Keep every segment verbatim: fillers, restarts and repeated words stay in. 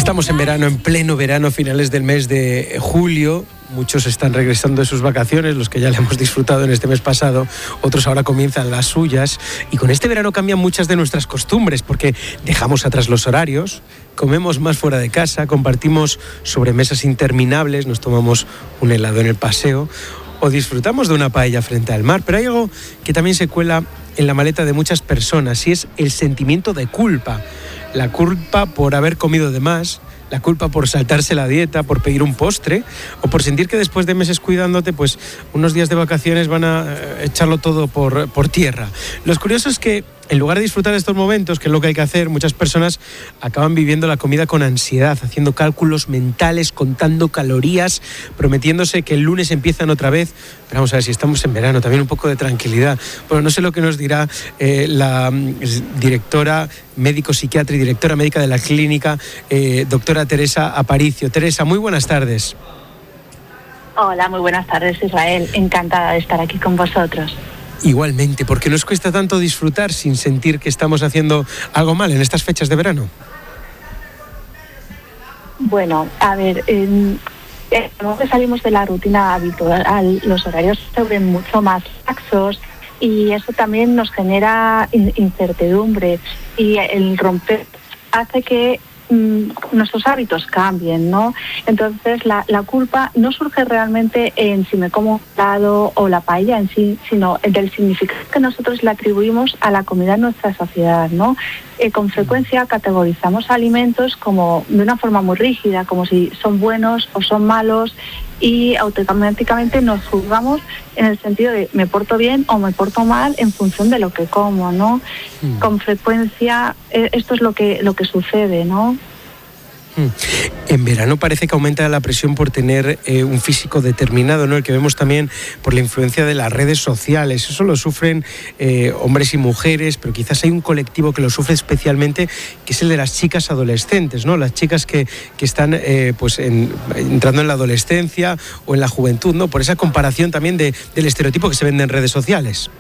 Estamos en verano, en pleno verano, finales del mes de julio. Muchos están regresando de sus vacaciones, los que ya le hemos disfrutado en este mes pasado, otros ahora comienzan las suyas. Y con este verano cambian muchas de nuestras costumbres, porque dejamos atrás los horarios, comemos más fuera de casa, compartimos sobremesas interminables, nos tomamos un helado en el paseo o disfrutamos de una paella frente al mar. Pero hay algo que también se cuela en la maleta de muchas personas y es el sentimiento de culpa. La culpa por haber comido de más, la culpa por saltarse la dieta, por pedir un postre o por sentir que después de meses cuidándote, pues unos días de vacaciones van a echarlo todo por, por tierra. Lo curioso es que en lugar de disfrutar de estos momentos, que es lo que hay que hacer, muchas personas acaban viviendo la comida con ansiedad, haciendo cálculos mentales, contando calorías, prometiéndose que el lunes empiezan otra vez. Pero vamos a ver, si estamos en verano, también un poco de tranquilidad. Bueno, no sé lo que nos dirá eh, la directora, médico psiquiatra y directora médica de la clínica, eh, doctora Teresa Aparicio. Teresa, muy buenas tardes. Hola, muy buenas tardes, Israel. Encantada de estar aquí con vosotros. Igualmente, ¿por qué nos cuesta tanto disfrutar sin sentir que estamos haciendo algo mal en estas fechas de verano? Bueno, a ver, eh, eh, que salimos de la rutina habitual, los horarios se ven mucho más laxos y eso también nos genera in- incertidumbre y el romper hace que nuestros hábitos cambien, ¿no? Entonces la, la culpa no surge realmente en si me como un helado o la paella en sí, sino del significado que nosotros le atribuimos a la comida en nuestra sociedad, ¿no? Eh, con frecuencia categorizamos alimentos como de una forma muy rígida, como si son buenos o son malos, y automáticamente nos juzgamos en el sentido de me porto bien o me porto mal en función de lo que como, ¿no? Mm. Con frecuencia eh, esto es lo que lo que sucede, ¿no? En verano parece que aumenta la presión por tener eh, un físico determinado, ¿no? El que vemos también por la influencia de las redes sociales. Eso lo sufren eh, hombres y mujeres, pero quizás hay un colectivo que lo sufre especialmente, que es el de las chicas adolescentes, ¿no? Las chicas que, que están eh, pues en, entrando en la adolescencia o en la juventud, ¿no? Por esa comparación también de, del estereotipo que se vende en redes sociales.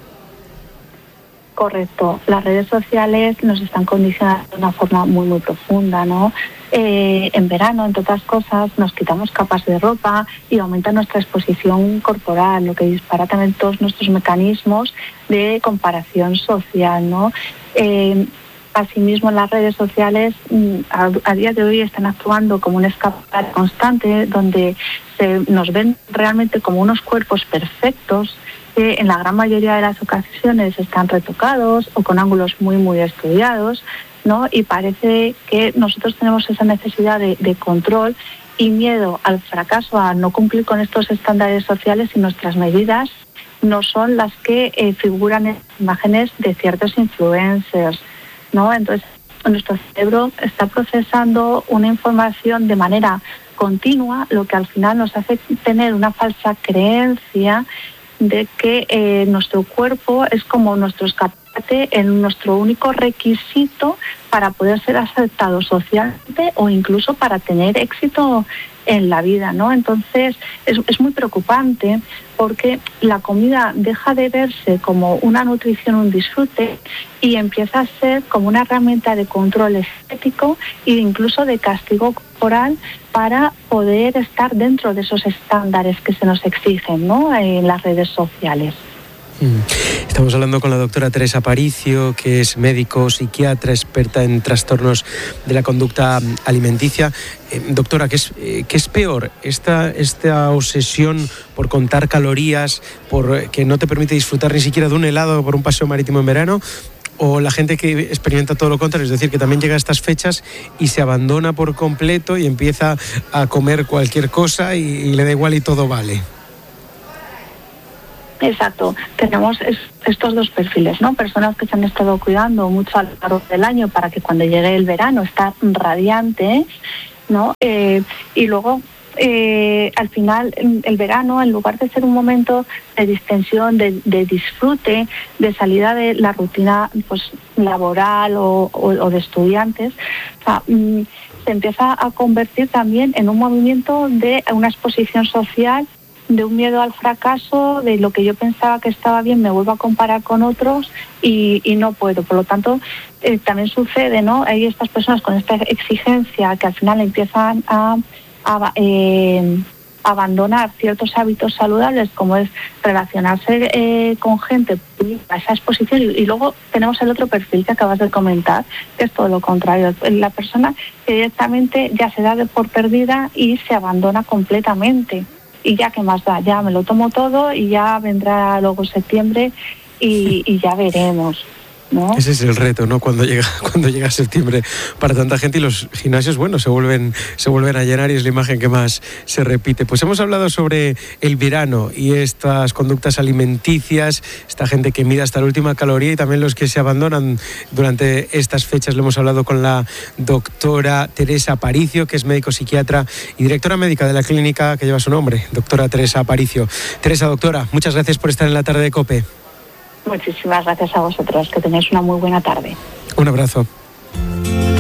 Correcto. Las redes sociales nos están condicionando de una forma muy, muy profunda, ¿no? Eh, en verano, entre otras cosas, nos quitamos capas de ropa y aumenta nuestra exposición corporal, lo que dispara también todos nuestros mecanismos de comparación social, ¿no? Eh, asimismo, las redes sociales a, a día de hoy están actuando como un escape constante donde se nos ven realmente como unos cuerpos perfectos que en la gran mayoría de las ocasiones están retocados o con ángulos muy, muy estudiados, ¿no? Y parece que nosotros tenemos esa necesidad de, de control y miedo al fracaso, a no cumplir con estos estándares sociales y nuestras medidas no son las que eh, figuran en imágenes de ciertos influencers, ¿no? Entonces, nuestro cerebro está procesando una información de manera continua, lo que al final nos hace tener una falsa creencia de que eh, nuestro cuerpo es como nuestro escaparate, en nuestro único requisito para poder ser aceptado socialmente o incluso para tener éxito en la vida, ¿no? Entonces es, es muy preocupante porque la comida deja de verse como una nutrición, un disfrute y empieza a ser como una herramienta de control estético e incluso de castigo corporal para poder estar dentro de esos estándares que se nos exigen, ¿no? En las redes sociales. Estamos hablando con la doctora Teresa Aparicio, que es médico, psiquiatra, experta en trastornos de la conducta alimenticia. Eh, doctora, ¿qué es, eh, ¿qué es peor? Esta, esta obsesión por contar calorías, por que no te permite disfrutar ni siquiera de un helado por un paseo marítimo en verano, o la gente que experimenta todo lo contrario, es decir, que también llega a estas fechas y se abandona por completo y empieza a comer cualquier cosa y, y le da igual y todo vale? Exacto, tenemos es, estos dos perfiles, ¿no? Personas que se han estado cuidando mucho a lo largo del año para que cuando llegue el verano estar radiante, ¿no? Eh, y luego, eh, al final, el verano, en lugar de ser un momento de distensión, de, de disfrute, de salida de la rutina pues laboral o, o, o de estudiantes, o sea, se empieza a convertir también en un movimiento de una exposición social de un miedo al fracaso, de lo que yo pensaba que estaba bien, me vuelvo a comparar con otros y, y no puedo. Por lo tanto, eh, también sucede, ¿no? Hay estas personas con esta exigencia que al final empiezan a, a eh, abandonar ciertos hábitos saludables, como es relacionarse eh, con gente a esa exposición, y, y luego tenemos el otro perfil que acabas de comentar, que es todo lo contrario, la persona que directamente ya se da de por perdida y se abandona completamente, y ya qué más da, ya me lo tomo todo y ya vendrá luego septiembre y, y ya veremos, ¿no? Ese es el reto, ¿no? Cuando llega, cuando llega septiembre para tanta gente, y los gimnasios, bueno, se vuelven, se vuelven a llenar, y es la imagen que más se repite. Pues hemos hablado sobre el verano y estas conductas alimenticias, esta gente que mide hasta la última caloría y también los que se abandonan durante estas fechas. Lo hemos hablado con la doctora Teresa Aparicio, que es médico psiquiatra y directora médica de la clínica que lleva su nombre, doctora Teresa Aparicio. Teresa, doctora, muchas gracias por estar en la tarde de COPE. Muchísimas gracias a vosotros, que tengáis una muy buena tarde. Un abrazo.